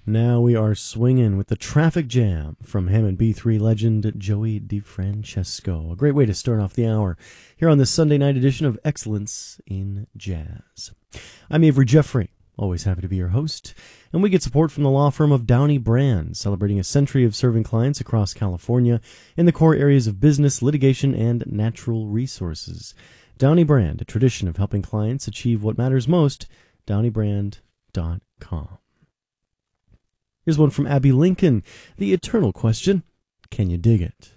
Now we are swinging with the traffic jam from Hammond B3 legend Joey DeFrancesco. A great way to start off the hour here on this Sunday night edition of Excellence in Jazz. I'm Avery Jeffrey, always happy to be your host, and we get support from the law firm of Downey Brand, celebrating a century of serving clients across California in the core areas of business, litigation, and natural resources. Downey Brand, a tradition of helping clients achieve what matters most, downeybrand.com. Here's one from Abby Lincoln. The eternal question, can you dig it?